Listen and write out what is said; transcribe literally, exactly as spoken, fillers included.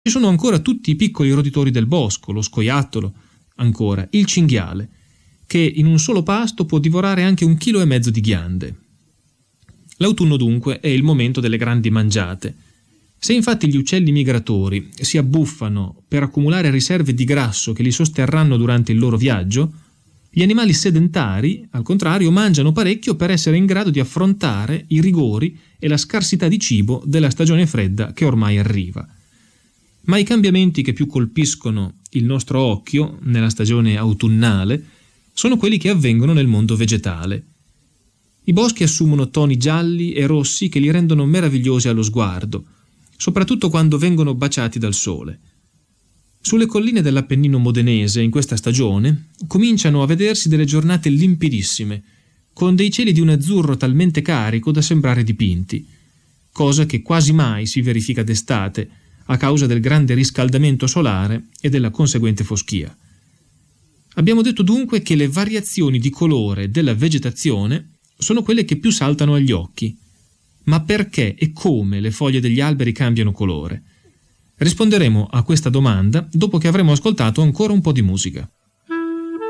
Ci sono ancora tutti i piccoli roditori del bosco, lo scoiattolo, ancora il cinghiale, che in un solo pasto può divorare anche un chilo e mezzo di ghiande. L'autunno dunque è il momento delle grandi mangiate. Se infatti gli uccelli migratori si abbuffano per accumulare riserve di grasso che li sosterranno durante il loro viaggio, gli animali sedentari, al contrario, mangiano parecchio per essere in grado di affrontare i rigori e la scarsità di cibo della stagione fredda che ormai arriva. Ma i cambiamenti che più colpiscono il nostro occhio nella stagione autunnale sono quelli che avvengono nel mondo vegetale. I boschi assumono toni gialli e rossi che li rendono meravigliosi allo sguardo, soprattutto quando vengono baciati dal sole. Sulle colline dell'Appennino modenese, in questa stagione, cominciano a vedersi delle giornate limpidissime, con dei cieli di un azzurro talmente carico da sembrare dipinti, cosa che quasi mai si verifica d'estate, a causa del grande riscaldamento solare e della conseguente foschia. Abbiamo detto dunque che le variazioni di colore della vegetazione sono quelle che più saltano agli occhi. Ma perché e come le foglie degli alberi cambiano colore? Risponderemo a questa domanda dopo che avremo ascoltato ancora un po' di musica.